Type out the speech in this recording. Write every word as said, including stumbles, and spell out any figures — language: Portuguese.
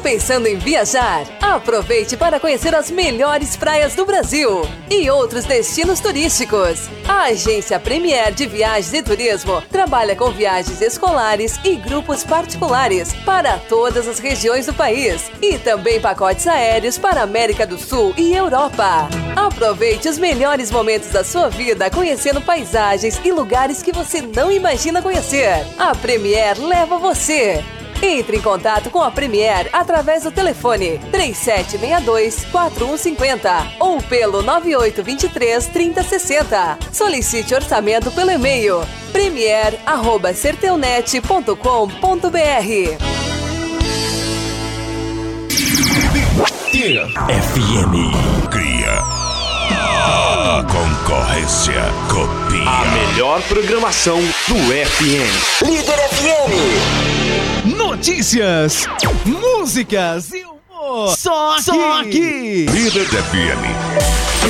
pensando em viajar? Aproveite para conhecer as melhores praias do Brasil e outros destinos turísticos. A Agência Premier de Viagens e Turismo trabalha com viagens escolares e grupos particulares para todas as regiões do país e também pacotes aéreos para a América do Sul e Europa. Aproveite os melhores momentos da sua vida conhecendo paisagens e lugares que você não imagina conhecer. A Premier leva você. Entre em contato com a Premier através do telefone três sete seis dois, quatro um cinco zero ou pelo nove oito dois três, três zero seis zero. Solicite orçamento pelo e-mail premier arroba sertelnet ponto com ponto br. F M. Cria. A concorrência copia. A melhor programação do F M. Líder F M. Notícias, músicas e humor. Só aqui. Só aqui. Líder F M.